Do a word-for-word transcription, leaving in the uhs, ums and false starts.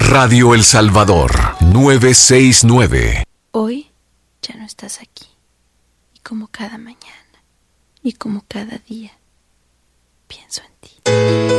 Radio El Salvador, novecientos sesenta y nueve. Hoy ya no estás aquí. Y como cada mañana, y como cada día, pienso en ti.